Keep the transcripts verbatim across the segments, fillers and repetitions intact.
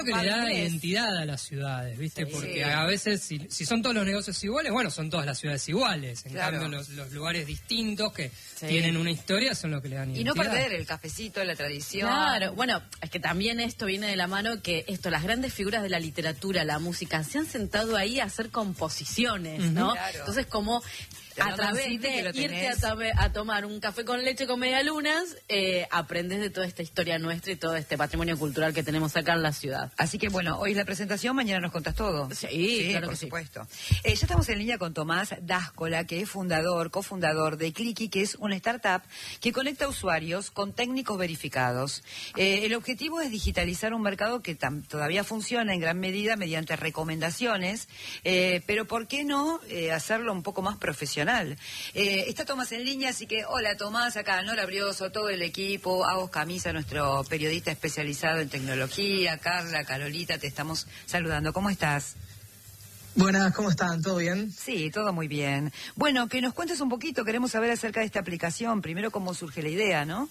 que le da identidad a las ciudades, ¿viste? Sí. Porque a veces, si, si son todos los negocios iguales, bueno, son todas las ciudades iguales. En claro. cambio, los, los lugares distintos que sí. tienen una historia son los que le dan identidad. Y no perder el cafecito, la tradición. Claro, bueno, es que también esto viene de la mano que esto, las grandes figuras de la literatura, la música, se han sentado ahí a hacer composiciones, uh-huh. ¿no? Claro. Entonces, como... a través de irte a, to a tomar un café con leche con medialunas, eh, aprendes de toda esta historia nuestra y todo este patrimonio cultural que tenemos acá en la ciudad. Así que bueno, hoy es la presentación, mañana nos contás todo. Sí, sí claro por que supuesto. Sí. Eh, ya estamos en línea con Tomás Dáscola, que es fundador, cofundador de Cliqui, que es una startup que conecta usuarios con técnicos verificados. Eh, el objetivo es digitalizar un mercado que todavía funciona en gran medida mediante recomendaciones, eh, pero ¿por qué no eh, hacerlo un poco más profesional? Eh, está Tomás en línea, así que hola Tomás, acá Nora Brioso, todo el equipo, Agos Camisa, nuestro periodista especializado en tecnología, Carla, Carolita, te estamos saludando. ¿Cómo estás? Buenas, ¿cómo están? ¿Todo bien? Sí, todo muy bien. Bueno, que nos cuentes un poquito, queremos saber acerca de esta aplicación, primero cómo surge la idea, ¿no?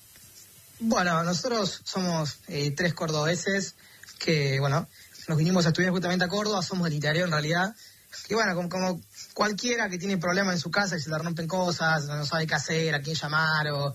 Bueno, nosotros somos eh, tres cordobeses que, bueno, nos vinimos a estudiar justamente a Córdoba, somos del interior en realidad, y bueno, como, como cualquiera que tiene problemas en su casa y se le rompen cosas, no sabe qué hacer, a quién llamar, o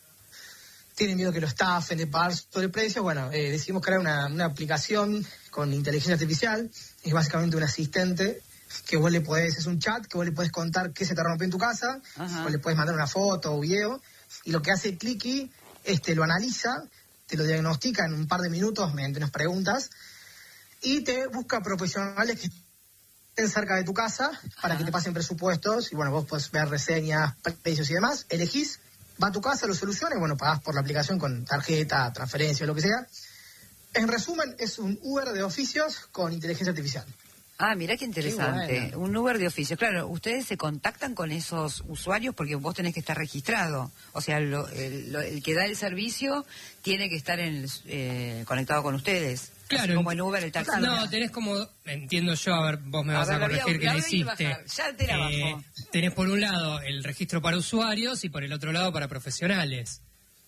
tiene miedo que lo estafen, de pagar sobre el precio, bueno, eh, decidimos crear una, una aplicación con inteligencia artificial. Es básicamente un asistente que vos le podés, es un chat que vos le podés contar qué se te rompió en tu casa, Ajá. vos le podés mandar una foto o video, y lo que hace Cliqui, este lo analiza, te lo diagnostica en un par de minutos mediante unas preguntas, y te busca profesionales que estén cerca de tu casa para Ajá. que te pasen presupuestos, y bueno, vos podés ver reseñas, precios y demás, elegís, va a tu casa, lo soluciona, y bueno, pagás por la aplicación con tarjeta, transferencia, lo que sea. En resumen, es un Uber de oficios con inteligencia artificial. Ah, mira qué interesante. Qué bueno. Un Uber de oficios. Claro, ustedes se contactan con esos usuarios porque vos tenés que estar registrado. O sea, lo, el, lo, el que da el servicio tiene que estar en el, eh, conectado con ustedes. Claro. Así como en Uber, el taxi. No, tenés como, entiendo yo, a ver, vos me vas a, ver, a corregir que le hiciste. Ya te la eh, bajo. Tenés por un lado el registro para usuarios y por el otro lado para profesionales.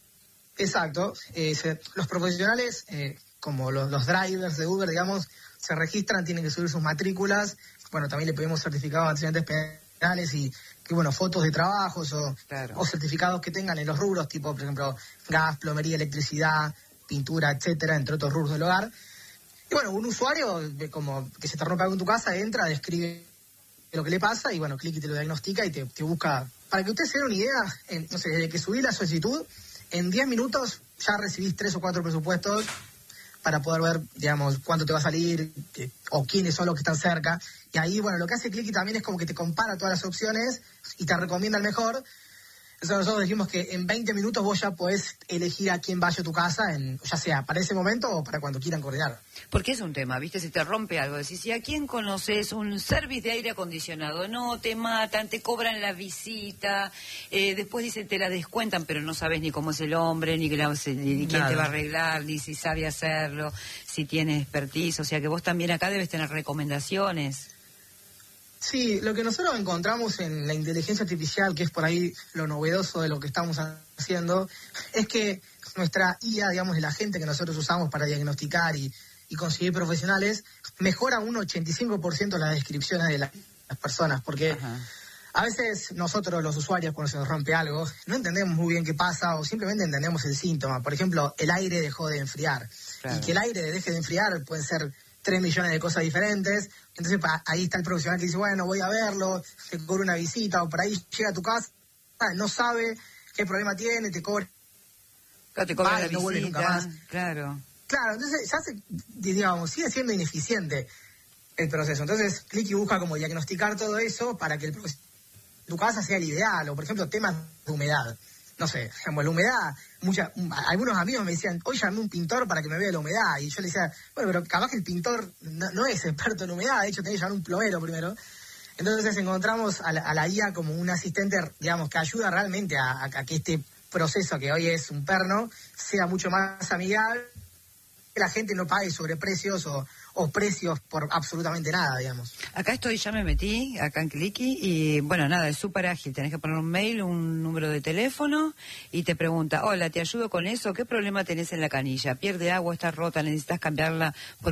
Exacto. Eh, se, los profesionales, eh, como los, los drivers de Uber, digamos, se registran, tienen que subir sus matrículas. Bueno, también le pedimos certificados de antecedentes penales y, y bueno, fotos de trabajos o, claro. o certificados que tengan en los rubros, tipo, por ejemplo, gas, plomería, electricidad, pintura, etcétera, entre otros rubros del hogar. Y bueno, un usuario, como que se te rompe algo en tu casa, entra, describe lo que le pasa y bueno, Cliqui te lo diagnostica y te, te busca. Para que usted se dé una idea, en, no sé, desde que subí la solicitud, en diez minutos ya recibís tres o cuatro presupuestos para poder ver, digamos, cuánto te va a salir que, o quiénes son los que están cerca. Y ahí, bueno, lo que hace Cliqui también es como que te compara todas las opciones y te recomienda el mejor. Entonces nosotros dijimos que en veinte minutos vos ya podés elegir a quién vaya a tu casa, en, ya sea para ese momento o para cuando quieran coordinar. Porque es un tema, ¿viste? Si te rompe algo, decís, ¿y a quién conoces? Un service de aire acondicionado. No, te matan, te cobran la visita, eh, después dicen te la descuentan, pero no sabes ni cómo es el hombre, ni, que la, ni quién Nada. te va a arreglar, ni si sabe hacerlo, si tiene expertise. O sea que vos también acá debes tener recomendaciones. Sí, lo que nosotros encontramos en la inteligencia artificial, que es por ahí lo novedoso de lo que estamos haciendo, es que nuestra I A, digamos, de la gente que nosotros usamos para diagnosticar y, y conseguir profesionales, mejora un ochenta y cinco por ciento las descripciones de la, las personas, porque Ajá. a veces nosotros, los usuarios, cuando se nos rompe algo, no entendemos muy bien qué pasa o simplemente entendemos el síntoma. Por ejemplo, el aire dejó de enfriar. Claro. Y que el aire deje de enfriar pueden ser tres millones de cosas diferentes. Entonces ahí está el profesional que dice, bueno, voy a verlo, te cobra una visita, o por ahí llega a tu casa, no sabe qué problema tiene, te cobra, claro, te cobra vale, la no vuelve visita, nunca más. Claro. Claro, entonces ya se, digamos, sigue siendo ineficiente el proceso. Entonces Cliqui busca como diagnosticar todo eso para que el tu casa sea el ideal, o por ejemplo temas de humedad. No sé, digamos, la humedad, mucha, algunos amigos me decían, hoy llamé un pintor para que me vea la humedad, y yo le decía, bueno, pero capaz que el pintor no, no es experto en humedad, de hecho tenés que llamar un plomero primero. Entonces encontramos a la, a la I A como un asistente, digamos, que ayuda realmente a, a, a que este proceso, que hoy es un perno, sea mucho más amigable que la gente no pague sobreprecios o, o precios por absolutamente nada, digamos. Acá estoy, ya me metí, acá en Clicky, y bueno, nada, es súper ágil. Tenés que poner un mail, un número de teléfono, y te pregunta, hola, ¿te ayudo con eso? ¿Qué problema tenés en la canilla? ¿Pierde agua, está rota, necesitas cambiarla por